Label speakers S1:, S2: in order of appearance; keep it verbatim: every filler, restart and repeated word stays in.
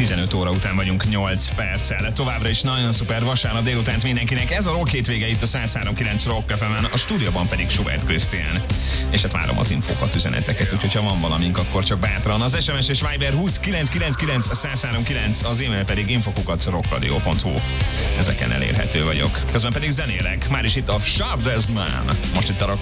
S1: tizenöt óra után vagyunk nyolc perccel. Továbbra is nagyon szuper vasárnap délutánt mindenkinek. Ez a Rock hétvége itt a száz három kilenc Rock ef emen, a stúdióban pedig Schubert Krisztián. És hát várom az infókat, üzeneteket, úgyhogy ha van valamink, akkor csak bátran. Az es em es és Viber húsz kilenc kilenc kilenc száz három kilenc, az e-mail pedig infokukac rockradio pont hu. Ezeken elérhető vagyok. Közben pedig zenélek. Már is itt a Sharp Dressed Man. Most itt a Rock